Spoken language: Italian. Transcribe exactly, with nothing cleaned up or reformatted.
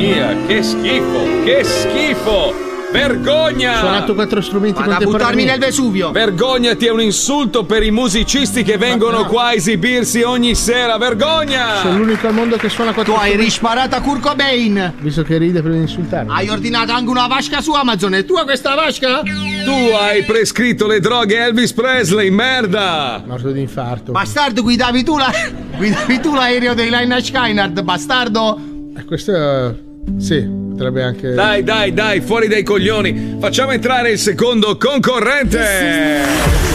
mia, che schifo, che schifo! Vergogna! Ho suonato quattro strumenti Vado a buttarmi nel Vesuvio. Vergognati, è un insulto per i musicisti che vengono no. qua a esibirsi ogni sera. Vergogna! Sono l'unico al mondo che suona quattro Tu hai strumenti. risparata a Kurt Cobain. Visto che ride prima di insultarmi. Hai ordinato anche una vasca su Amazon. È tua questa vasca? Tu hai prescritto le droghe a Elvis Presley, merda! Morto di infarto. Bastardo, guidavi tu la... guidavi tu l'aereo dei Line Skynard, bastardo. Eh, questo è... sì. Potrebbe anche... Dai, dai, dai, fuori dai coglioni. Facciamo entrare il secondo concorrente.